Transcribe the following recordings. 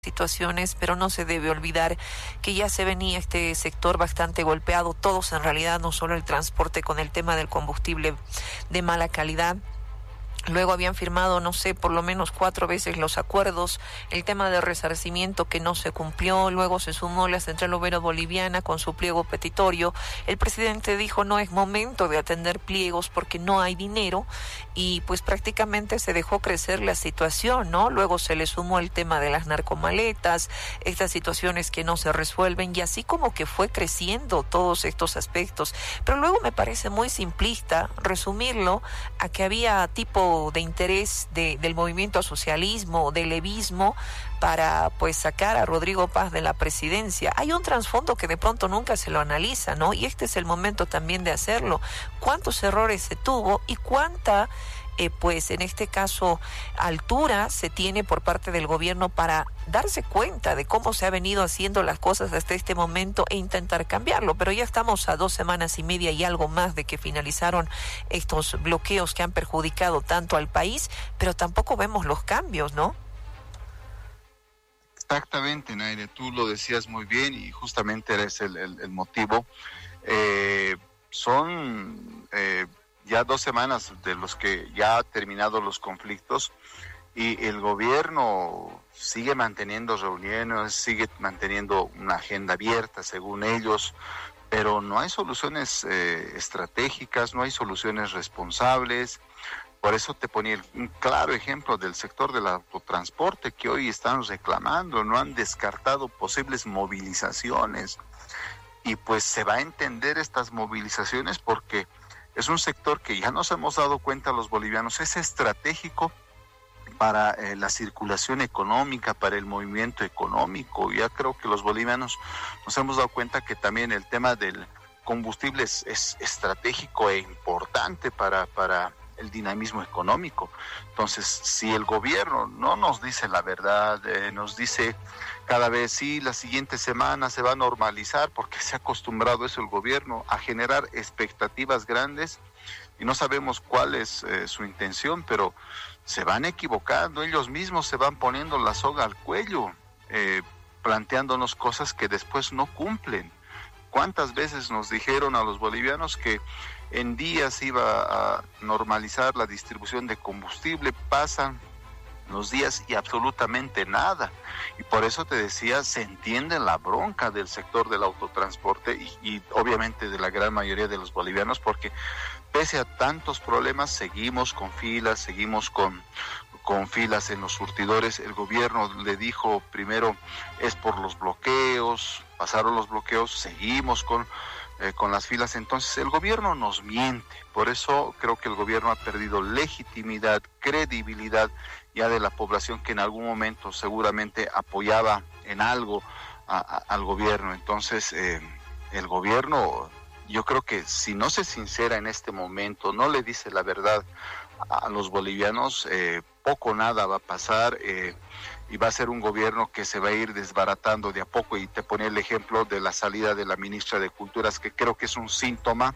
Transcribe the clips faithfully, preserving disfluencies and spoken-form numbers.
situaciones, pero no se debe olvidar que ya se venía este sector bastante golpeado, todos en realidad, no solo el transporte con el tema del combustible de mala calidad. Luego habían firmado, no sé, por lo menos cuatro veces los acuerdos, el tema de resarcimiento que no se cumplió, luego se sumó la Central Obrera Boliviana con su pliego petitorio. El presidente dijo no es momento de atender pliegos porque no hay dinero y pues prácticamente se dejó crecer la situación, ¿no? Luego se le sumó el tema de las narcomaletas, estas situaciones que no se resuelven y así como que fue creciendo todos estos aspectos. Pero luego me parece muy simplista resumirlo a que había tipo de interés de, del movimiento al socialismo, del levismo, para pues sacar a Rodrigo Paz de la presidencia. Hay un trasfondo que de pronto nunca se lo analiza, ¿no? Y este es el momento también de hacerlo. ¿Cuántos errores se tuvo y cuánta, eh, pues en este caso, altura se tiene por parte del gobierno para darse cuenta de cómo se ha venido haciendo las cosas hasta este momento e intentar cambiarlo? Pero ya estamos a dos semanas y media y algo más de que finalizaron estos bloqueos que han perjudicado tanto al país, pero tampoco vemos los cambios, ¿no? Exactamente, Naire, tú lo decías muy bien y justamente eres el, el, el motivo. Eh, son eh, ya dos semanas de los que ya ha terminado los conflictos y el gobierno sigue manteniendo reuniones, sigue manteniendo una agenda abierta según ellos, pero no hay soluciones eh, estratégicas, no hay soluciones responsables. Por eso te ponía un claro ejemplo del sector del autotransporte que hoy están reclamando, no han descartado posibles movilizaciones y pues se va a entender estas movilizaciones porque es un sector que ya nos hemos dado cuenta los bolivianos, es estratégico para eh, la circulación económica, para el movimiento económico. Ya creo que los bolivianos nos hemos dado cuenta que también el tema del combustible es, es estratégico e importante para, para el dinamismo económico. Entonces, si el gobierno no nos dice la verdad, eh, nos dice cada vez, sí, la siguiente semana se va a normalizar, porque se ha acostumbrado eso el gobierno, a generar expectativas grandes, y no sabemos cuál es eh, su intención, pero se van equivocando, ellos mismos se van poniendo la soga al cuello, eh, planteándonos cosas que después no cumplen. ¿Cuántas veces nos dijeron a los bolivianos que en días iba a normalizar la distribución de combustible? Pasan los días y absolutamente nada. Y por eso te decía, se entiende la bronca del sector del autotransporte y, y obviamente de la gran mayoría de los bolivianos, porque pese a tantos problemas seguimos con filas, seguimos con, con filas en los surtidores. El gobierno le dijo primero es por los bloqueos, pasaron los bloqueos, seguimos con, eh, con las filas. Entonces el gobierno nos miente, por eso creo que el gobierno ha perdido legitimidad, credibilidad ya de la población que en algún momento seguramente apoyaba en algo a, a, al gobierno. Entonces eh, el gobierno, yo creo que si no se sincera en este momento, no le dice la verdad a los bolivianos, eh, poco o nada va a pasar, eh, y va a ser un gobierno que se va a ir desbaratando de a poco. Y te ponía el ejemplo de la salida de la ministra de Culturas, que creo que es un síntoma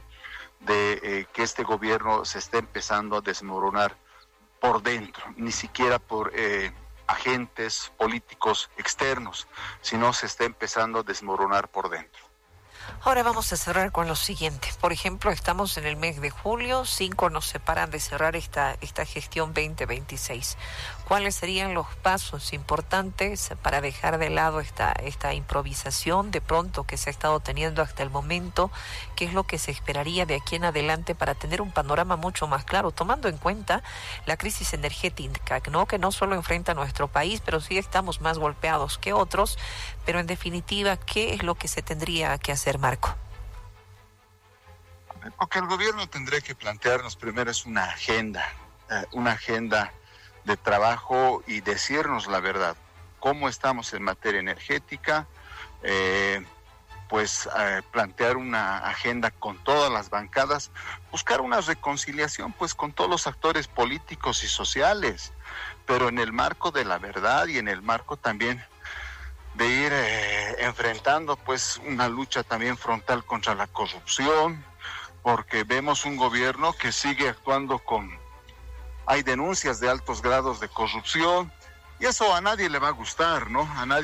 de eh, que este gobierno se está empezando a desmoronar por dentro, ni siquiera por eh, agentes políticos externos, sino se está empezando a desmoronar por dentro. Ahora vamos a cerrar con lo siguiente. Por ejemplo, estamos en el mes de julio, cinco nos separan de cerrar esta, esta gestión veinte veintiséis. ¿Cuáles serían los pasos importantes para dejar de lado esta, esta improvisación de pronto que se ha estado teniendo hasta el momento? ¿Qué es lo que se esperaría de aquí en adelante para tener un panorama mucho más claro, tomando en cuenta la crisis energética, ¿no? Que no solo enfrenta a nuestro país, pero sí estamos más golpeados que otros, pero en definitiva, ¿qué es lo que se tendría que hacer, Marco? Lo que el gobierno tendría que plantearnos primero es una agenda, eh, una agenda de trabajo y decirnos la verdad, cómo estamos en materia energética, eh, pues eh, plantear una agenda con todas las bancadas, buscar una reconciliación pues con todos los actores políticos y sociales, pero en el marco de la verdad y en el marco también de ir eh, enfrentando pues una lucha también frontal contra la corrupción, porque vemos un gobierno que sigue actuando con... Hay denuncias de altos grados de corrupción, Y eso a nadie le va a gustar, ¿no? A nadie